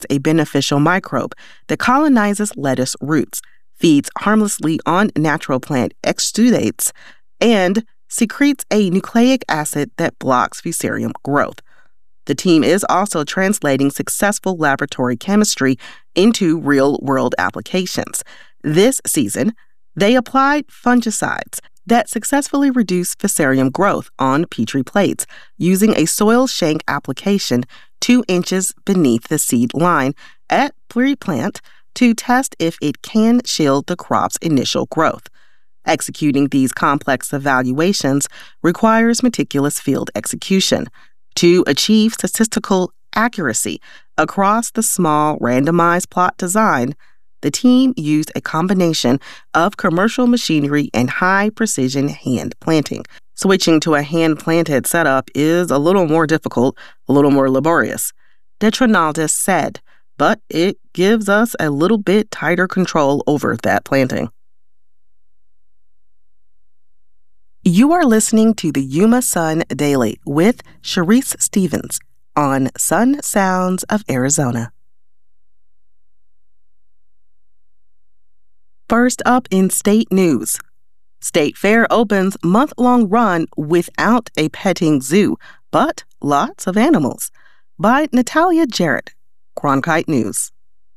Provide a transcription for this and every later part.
a beneficial microbe that colonizes lettuce roots, feeds harmlessly on natural plant exudates, and secretes a nucleic acid that blocks Fusarium growth. The team is also translating successful laboratory chemistry into real-world applications. This season, they applied fungicides that successfully reduced Fusarium growth on Petri plates using a soil shank application 2 inches beneath the seed line at pre-plant to test if it can shield the crop's initial growth. Executing these complex evaluations requires meticulous field execution. To achieve statistical accuracy across the small randomized plot design, the team used a combination of commercial machinery and high-precision hand planting. Switching to a hand-planted setup is a little more difficult, a little more laborious, Detronaldis said, but it gives us a little bit tighter control over that planting. You are listening to the Yuma Sun Daily with Sharice Stevens on Sun Sounds of Arizona. First up in state news, State Fair opens month-long run without a petting zoo, but lots of animals. By Natalia Jarrett, Cronkite News.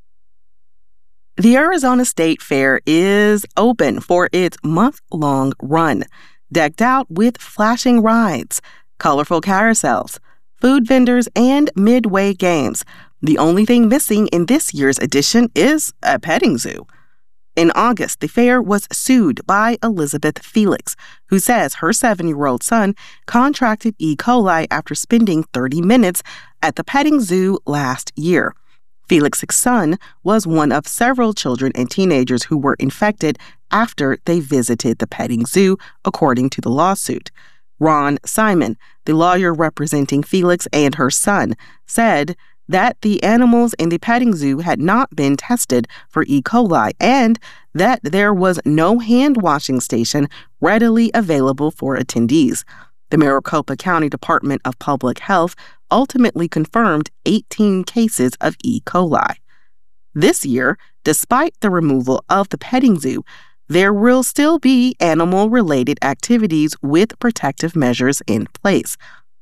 The Arizona State Fair is open for its month-long run, decked out with flashing rides, colorful carousels, food vendors, and midway games. The only thing missing in this year's edition is a petting zoo. In August, the fair was sued by Elizabeth Felix, who says her 7-year-old son contracted E. coli after spending 30 minutes at the petting zoo last year. Felix's son was one of several children and teenagers who were infected after they visited the petting zoo, according to the lawsuit. Ron Simon, the lawyer representing Felix and her son, said that the animals in the petting zoo had not been tested for E. coli and that there was no hand-washing station readily available for attendees. The Maricopa County Department of Public Health ultimately confirmed 18 cases of E. coli. This year, despite the removal of the petting zoo, there will still be animal-related activities with protective measures in place.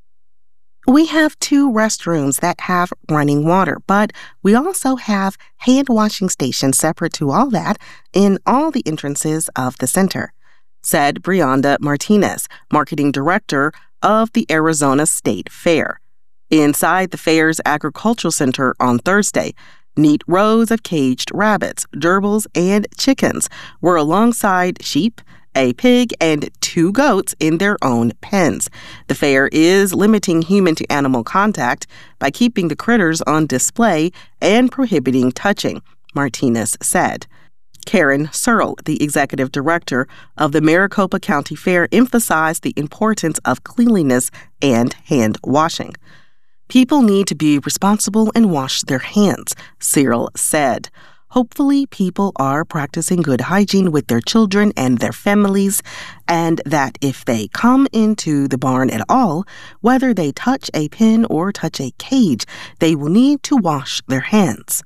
We have 2 restrooms that have running water, but we also have hand-washing stations separate to all that in all the entrances of the center, said Brianda Martinez, marketing director of the Arizona State Fair. Inside the fair's agricultural center on Thursday, neat rows of caged rabbits, gerbils, and chickens were alongside sheep, a pig, and 2 goats in their own pens. The fair is limiting human-to-animal contact by keeping the critters on display and prohibiting touching, Martinez said. Karen Searle, the executive director of the Maricopa County Fair, emphasized the importance of cleanliness and hand washing. People need to be responsible and wash their hands, Searle said. Hopefully, people are practicing good hygiene with their children and their families, and that if they come into the barn at all, whether they touch a pen or touch a cage, they will need to wash their hands.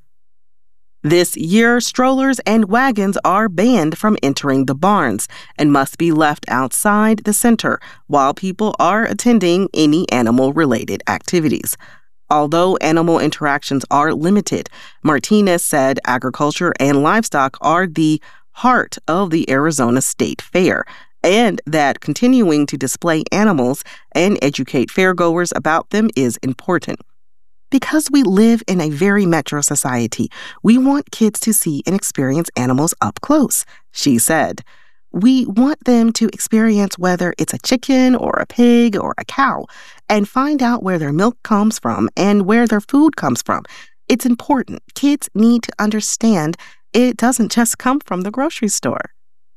This year, strollers and wagons are banned from entering the barns and must be left outside the center while people are attending any animal-related activities. Although animal interactions are limited, Martinez said agriculture and livestock are the heart of the Arizona State Fair, and that continuing to display animals and educate fairgoers about them is important. Because we live in a very metro society, we want kids to see and experience animals up close, she said. We want them to experience whether it's a chicken or a pig or a cow and find out where their milk comes from and where their food comes from. It's important. Kids need to understand it doesn't just come from the grocery store.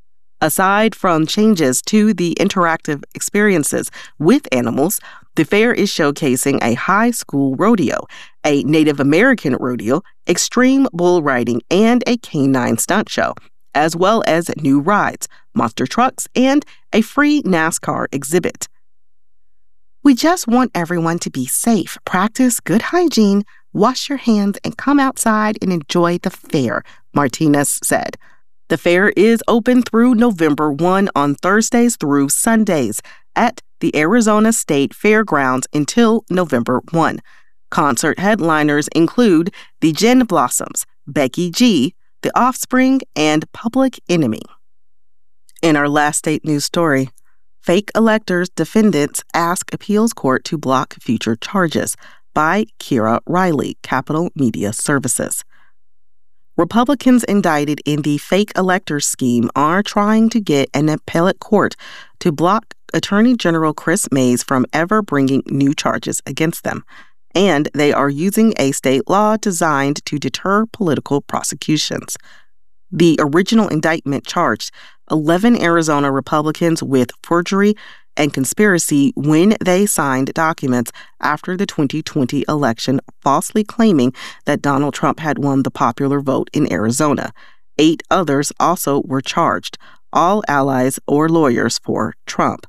Aside from changes to the interactive experiences with animals, the fair is showcasing a high school rodeo, a Native American rodeo, extreme bull riding, and a canine stunt show, as well as new rides, monster trucks, and a free NASCAR exhibit. We just want everyone to be safe, practice good hygiene, Wash your hands and come outside and enjoy the fair, Martinez said. The fair is open through November 1 on Thursdays through Sundays at the Arizona State Fairgrounds until November 1. Concert headliners include the Gin Blossoms, Becky G, The Offspring, and Public Enemy. In our last state news story, fake electors defendants ask appeals court to block future charges by Kira Riley, Capital Media Services. Republicans indicted in the fake electors scheme are trying to get an appellate court to block Attorney General Chris Mays from ever bringing new charges against them, and they are using a state law designed to deter political prosecutions. The original indictment charged 11 Arizona Republicans with forgery and conspiracy when they signed documents after the 2020 election, falsely claiming that Donald Trump had won the popular vote in Arizona. 8 others also were charged, all allies or lawyers for Trump.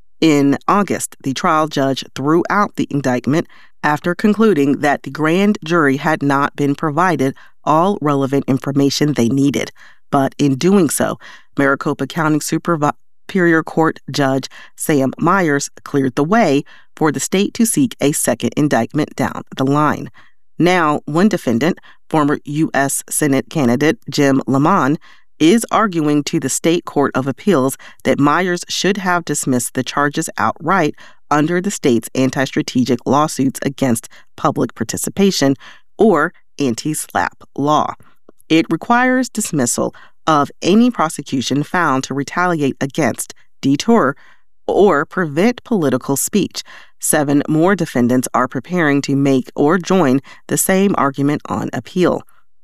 In August, the trial judge threw out the indictment after concluding that the grand jury had not been provided all relevant information they needed. But in doing so, Maricopa County Superior Court Judge Sam Myers cleared the way for the state to seek a second indictment down the line. Now, one defendant, former U.S. Senate candidate Jim Lamon, is arguing to the State Court of Appeals that Myers should have dismissed the charges outright under the state's anti-strategic lawsuits against public participation, or anti-SLAPP law. It requires dismissal of any prosecution found to retaliate against, deter, or prevent political speech. 7 more defendants are preparing to make or join the same argument on appeal.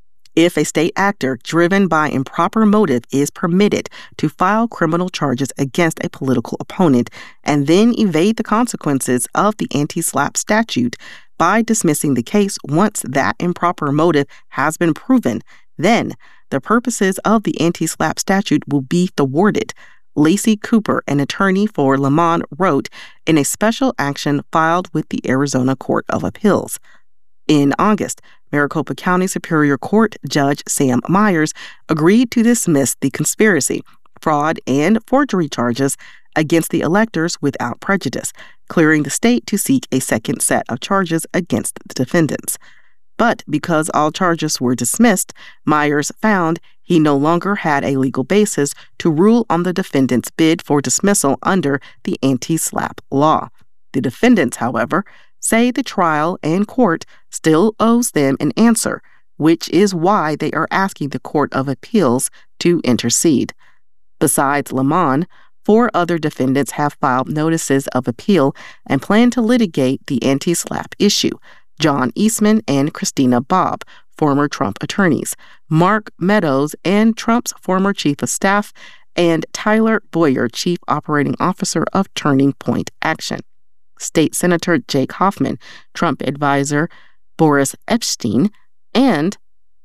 If a state actor driven by improper motive is permitted to file criminal charges against a political opponent and then evade the consequences of the anti-SLAPP statute by dismissing the case once that improper motive has been proven, then the purposes of the anti-SLAPP statute will be thwarted. Lacey Cooper, an attorney for Lamon, wrote in a special action filed with the Arizona Court of Appeals. In August, Maricopa County Superior Court Judge Sam Myers agreed to dismiss the conspiracy, fraud, and forgery charges against the electors without prejudice, clearing the state to seek a second set of charges against the defendants. But because all charges were dismissed, Myers found he no longer had a legal basis to rule on the defendants' bid for dismissal under the anti-SLAPP law. The defendants, however, say the trial and court still owes them an answer, which is why they are asking the Court of Appeals to intercede. Besides Lamon, 4 other defendants have filed notices of appeal and plan to litigate the anti-SLAPP issue. John Eastman and Christina Bobb, former Trump attorneys, Mark Meadows and Trump's former chief of staff, and Tyler Boyer, chief operating officer of Turning Point Action. State Senator Jake Hoffman, Trump advisor Boris Epshteyn, and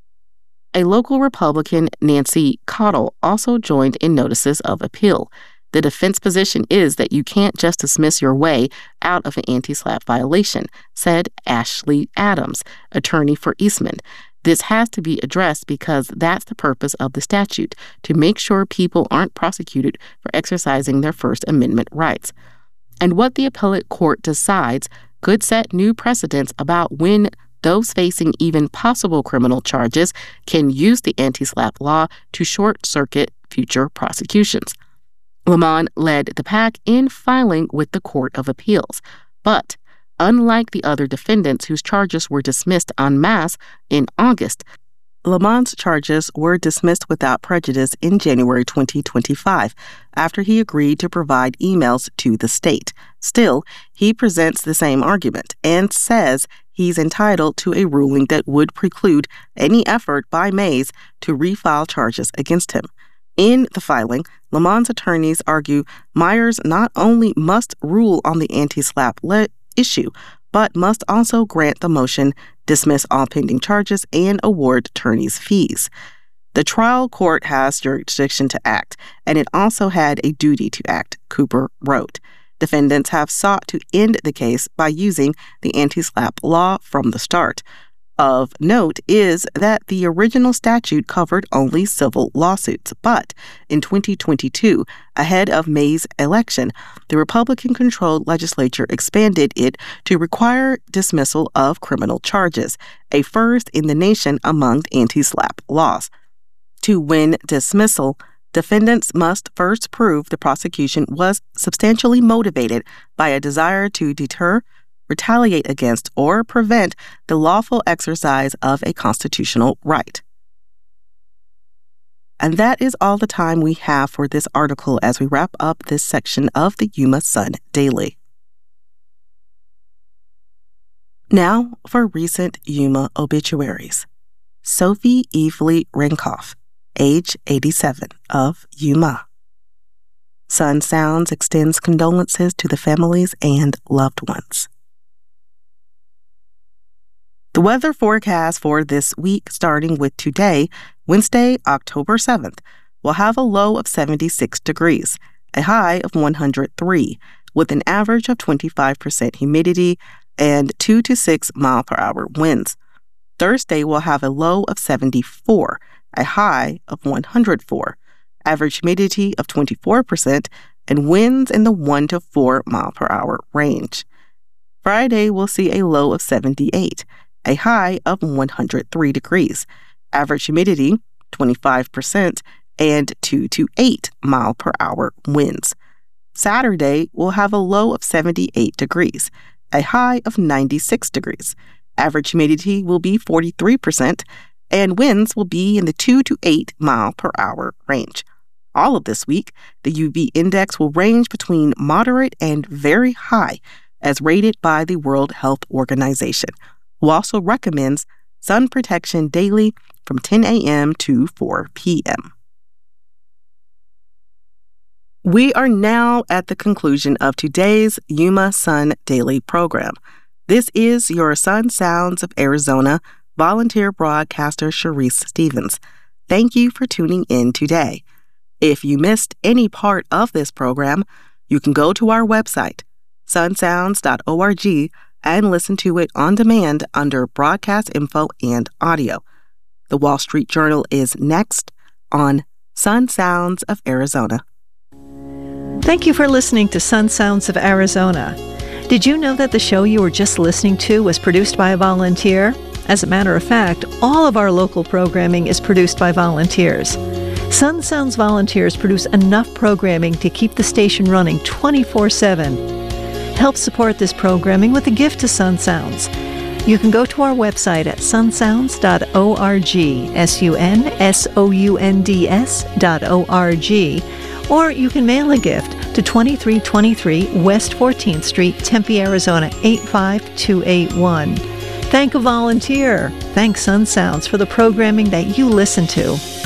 a local Republican, Nancy Cottle, also joined in notices of appeal. The defense position is that you can't just dismiss your way out of an anti-SLAPP violation, said Ashley Adams, attorney for Eastman. This has to be addressed because that's the purpose of the statute, to make sure people aren't prosecuted for exercising their First Amendment rights. And what the appellate court decides could set new precedents about when those facing even possible criminal charges can use the anti-SLAPP law to short-circuit future prosecutions. Lamon led the pack in filing with the Court of Appeals, but unlike the other defendants whose charges were dismissed en masse in August, Lamon's charges were dismissed without prejudice in January 2025 after he agreed to provide emails to the state. Still, he presents the same argument and says he's entitled to a ruling that would preclude any effort by Mays to refile charges against him. In the filing, Lamon's attorneys argue Myers not only must rule on the anti-SLAPP issue, but must also grant the motion, dismiss all pending charges, and award attorneys' fees. The trial court has jurisdiction to act, and it also had a duty to act, Cooper wrote. Defendants have sought to end the case by using the anti-SLAPP law from the start. Of note is that the original statute covered only civil lawsuits, but in 2022, ahead of May's election, the Republican-controlled legislature expanded it to require dismissal of criminal charges, a first in the nation among anti-SLAPP laws. To win dismissal, defendants must first prove the prosecution was substantially motivated by a desire to deter, retaliate against, or prevent the lawful exercise of a constitutional right. And that is all the time we have for this article as we wrap up this section of the Yuma Sun Daily. Now for recent Yuma obituaries. Sophie Evely Renkoff, age 87, of Yuma. Sun Sounds extends condolences to the families and loved ones. The weather forecast for this week, starting with today, Wednesday, October 7th, will have a low of 76 degrees, a high of 103, with an average of 25% humidity and 2 to 6 mile per hour winds. Thursday will have a low of 74, a high of 104, average humidity of 24%, and winds in the 1 to 4 mile per hour range. Friday will see a low of 78, a high of 103 degrees, average humidity 25%, and 2 to 8 mile per hour winds. Saturday will have a low of 78 degrees, a high of 96 degrees. Average humidity will be 43%, and winds will be in the 2 to 8 mile per hour range. All of this week, the UV index will range between moderate and very high, as rated by the World Health Organization, who also recommends sun protection daily from 10 a.m. to 4 p.m. We are now at the conclusion of today's Yuma Sun Daily program. This is your Sun Sounds of Arizona volunteer broadcaster Sharice Stevens. Thank you for tuning in today. If you missed any part of this program, you can go to our website, sunsounds.org, and listen to it on demand under broadcast info and audio. The Wall Street Journal is next on Sun Sounds of Arizona. Thank you for listening to Sun Sounds of Arizona. Did you know that the show you were just listening to was produced by a volunteer? As a matter of fact, all of our local programming is produced by volunteers. Sun Sounds volunteers produce enough programming to keep the station running 24/7. Help support this programming with a gift to Sun Sounds. You can go to our website at sunsounds.org, sunsounds.org, or you can mail a gift to 2323 West 14th Street, Tempe, Arizona 85281. Thank a volunteer. Thank Sun Sounds for the programming that you listen to.